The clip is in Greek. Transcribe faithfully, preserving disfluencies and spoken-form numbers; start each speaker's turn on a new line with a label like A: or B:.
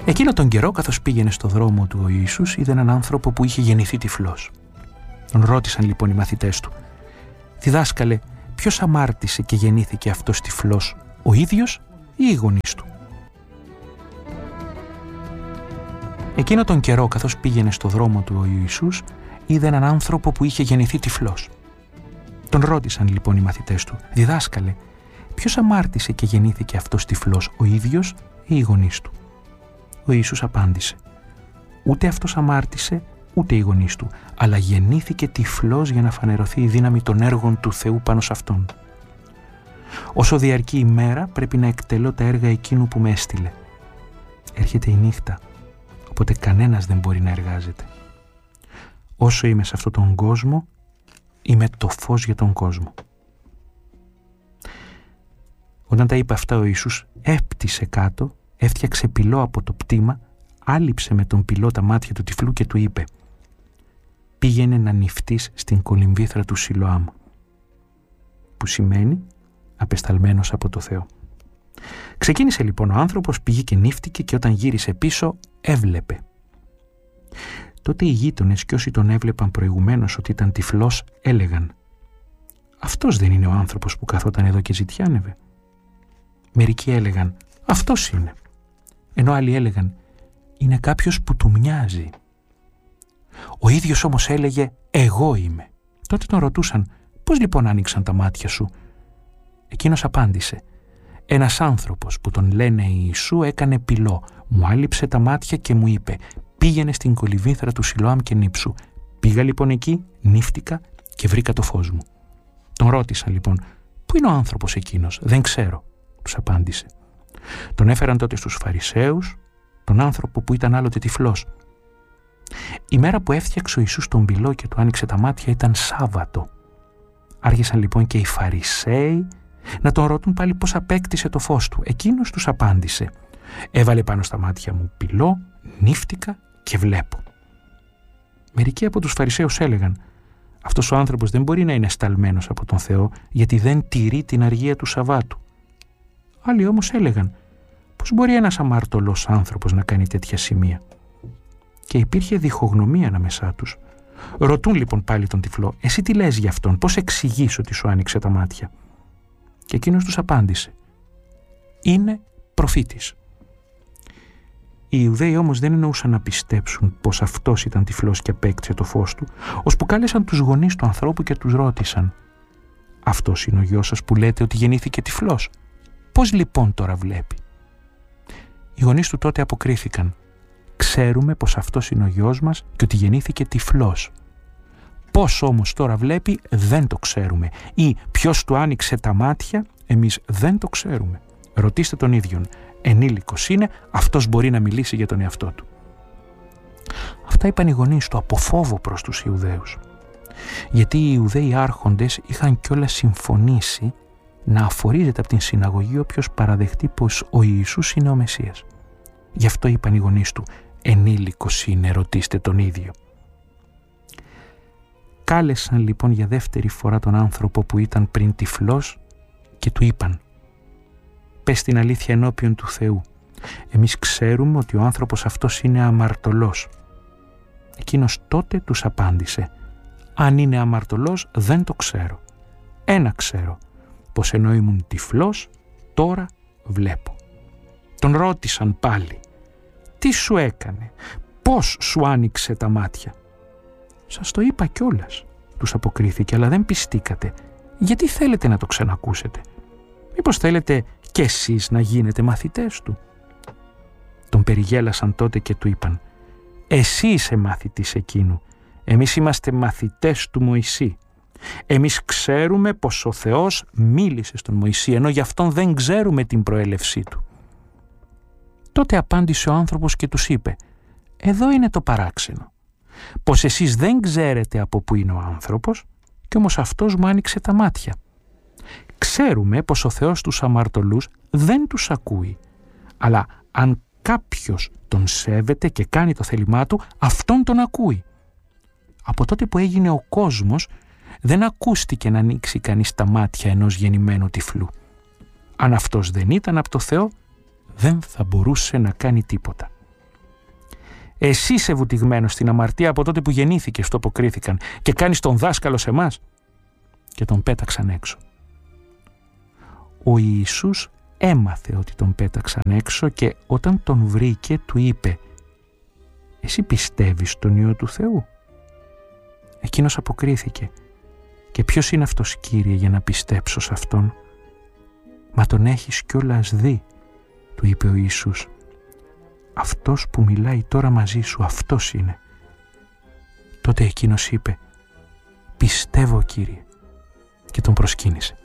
A: Εκείνο τον καιρό, καθώς πήγαινε στο δρόμο του ο Ιησούς, είδε έναν άνθρωπο που είχε γεννηθεί τυφλός. Τον ρώτησαν λοιπόν οι μαθητές του: «Διδάσκαλε, ποιος αμάρτησε και γεννήθηκε αυτός τυφλός, ο ίδιος ή οι γονείς του?» Εκείνο τον καιρό, καθώς πήγαινε στο δρόμο του ο Ιησούς, είδε έναν άνθρωπο που είχε γεννηθεί τυφλός. Τον ρώτησαν λοιπόν οι μαθητές του: «Διδάσκαλε, ποιος αμάρτησε και γεννήθηκε αυτός τυφλός, ο ίδιος ή οι γονείς του?» Ο Ιησούς απάντησε: «Ούτε αυτός αμάρτησε, ούτε οι γονείς του, αλλά γεννήθηκε τυφλός για να φανερωθεί η δύναμη των έργων του Θεού πάνω σε αυτόν. Όσο διαρκεί η μέρα, πρέπει να εκτελώ τα έργα εκείνου που με έστειλε. Έρχεται η νύχτα, οπότε κανένας δεν μπορεί να εργάζεται. Όσο είμαι σε αυτόν τον κόσμο, είμαι το φως για τον κόσμο». Όταν τα είπε αυτά, ο Ιησούς έπτυσε κάτω, έφτιαξε πυλό από το πτήμα, άλυψε με τον πυλό τα μάτια του τυφλού και του είπε: «Πήγαινε να νηφτείς στην κολυμβήθρα του Σιλοάμ», που σημαίνει απεσταλμένος από το Θεό. Ξεκίνησε λοιπόν ο άνθρωπος, πήγε και νύφτηκε, και όταν γύρισε πίσω έβλεπε. Τότε οι γείτονες και όσοι τον έβλεπαν προηγουμένως ότι ήταν τυφλός έλεγαν: «Αυτός δεν είναι ο άνθρωπος που καθόταν εδώ και ζητιάνευε?» Μερικοί έλεγαν: «Αυτός είναι», ενώ άλλοι έλεγαν: «Είναι κάποιος που του μοιάζει». Ο ίδιος όμως έλεγε: «Εγώ είμαι». Τότε τον ρωτούσαν: «Πώς λοιπόν άνοιξαν τα μάτια σου?» Εκείνος απάντησε: «Ένας άνθρωπος που τον λένε Ιησού έκανε πυλό, μου άλυψε τα μάτια και μου είπε: πήγαινε στην κολυμβήθρα του Σιλοάμ και νύψου. Πήγα λοιπόν εκεί, νύφτηκα και βρήκα το φως μου». Τον ρώτησαν λοιπόν: «Πού είναι ο άνθρωπος εκείνος?» «Δεν ξέρω», τους απάντησε. Τον έφεραν τότε στους Φαρισαίους, τον άνθρωπο που ήταν άλλοτε τυφλός. Η μέρα που έφτιαξε ο Ιησούς τον πυλό και του άνοιξε τα μάτια ήταν Σάββατο. Άρχισαν λοιπόν και οι Φαρισαίοι να τον ρωτούν πάλι πώς απέκτησε το φως του. Εκείνος τους απάντησε: «Έβαλε πάνω στα μάτια μου πυλό, νύφτηκα και βλέπω». Μερικοί από τους Φαρισαίους έλεγαν: «Αυτός ο άνθρωπος δεν μπορεί να είναι σταλμένος από τον Θεό, γιατί δεν τηρεί την αργία του Σαββάτου». Άλλοι όμως έλεγαν: «Πώς μπορεί ένας αμαρτωλός άνθρωπος να κάνει τέτοια σημεία?» Και υπήρχε διχογνωμία ανάμεσά τους. Ρωτούν λοιπόν πάλι τον τυφλό: «Εσύ τι λες για αυτόν, πώς εξηγείς ότι σου άνοιξε τα μάτια?» Και εκείνος τους απάντησε: «Είναι προφήτης». Οι Ιουδαίοι όμως δεν εννοούσαν να πιστέψουν πως αυτός ήταν τυφλός και απέκτησε το φως του, ώσπου κάλεσαν τους γονείς του ανθρώπου και τους ρώτησαν: «Αυτός είναι ο γιος σας που λέτε ότι γεννήθηκε τυφλός? Πώς λοιπόν τώρα βλέπει?» Οι γονείς του τότε αποκρίθηκαν: «Ξέρουμε πως αυτός είναι ο γιος μας και ότι γεννήθηκε τυφλός. Πώς όμως τώρα βλέπει δεν το ξέρουμε, ή ποιος του άνοιξε τα μάτια εμείς δεν το ξέρουμε. Ρωτήστε τον ίδιον, ενήλικος είναι, αυτός μπορεί να μιλήσει για τον εαυτό του». Αυτά είπαν οι γονείς του από φόβο προς τους Ιουδαίους, γιατί οι Ιουδαίοι άρχοντες είχαν κιόλας συμφωνήσει να αφορίζεται από την συναγωγή όποιος παραδεχτεί πως ο Ιησούς είναι ο Μεσσίας. Γι' αυτό είπαν οι γονείς του: «Ενήλικος είναι, ρωτήστε τον ίδιο». Κάλεσαν λοιπόν για δεύτερη φορά τον άνθρωπο που ήταν πριν τυφλός και του είπαν: «Πες την αλήθεια ενώπιον του Θεού. Εμείς ξέρουμε ότι ο άνθρωπος αυτός είναι αμαρτωλός». Εκείνος τότε τους απάντησε: «Αν είναι αμαρτωλός δεν το ξέρω. Ένα ξέρω, πως ενώ ήμουν τυφλός, τώρα βλέπω». Τον ρώτησαν πάλι: «Τι σου έκανε, πώς σου άνοιξε τα μάτια?» «Σας το είπα κιόλας», τους αποκρίθηκε, «αλλά δεν πιστήκατε. Γιατί θέλετε να το ξανακούσετε? Μήπως θέλετε κι εσείς να γίνετε μαθητές του?» Τον περιγέλασαν τότε και του είπαν: «Εσύ είσαι μαθητής εκείνου. Εμείς είμαστε μαθητές του Μωυσή. Εμείς ξέρουμε πως ο Θεός μίλησε στον Μωυσή, ενώ γι' αυτόν δεν ξέρουμε την προέλευσή του». Τότε απάντησε ο άνθρωπος και τους είπε: «Εδώ είναι το παράξενο, πως εσείς δεν ξέρετε από πού είναι ο άνθρωπος, και όμως αυτός μου άνοιξε τα μάτια. Ξέρουμε πως ο Θεός τους αμαρτωλούς δεν τους ακούει, αλλά αν κάποιος τον σέβεται και κάνει το θέλημά του, αυτόν τον ακούει. Από τότε που έγινε ο κόσμος, δεν ακούστηκε να ανοίξει κανείς τα μάτια ενός γεννημένου τυφλού. Αν αυτός δεν ήταν από το Θεό, δεν θα μπορούσε να κάνει τίποτα». Εσύ είσαι βουτυγμένος στην αμαρτία από τότε που γεννήθηκες, το αποκρίθηκαν, και κάνεις τον δάσκαλο σε μας. Και τον πέταξαν έξω. Ο Ιησούς έμαθε ότι τον πέταξαν έξω και όταν τον βρήκε του είπε «Εσύ πιστεύεις στον Υιό του Θεού?» Εκείνος αποκρίθηκε «Και ποιος είναι αυτός, Κύριε, για να πιστέψω σε αυτόν?» «Μα τον έχεις κιόλας δει», του είπε ο Ιησούς. «Αυτός που μιλάει τώρα μαζί σου, αυτός είναι». Τότε εκείνος είπε «Πιστεύω, Κύριε», και τον προσκύνησε.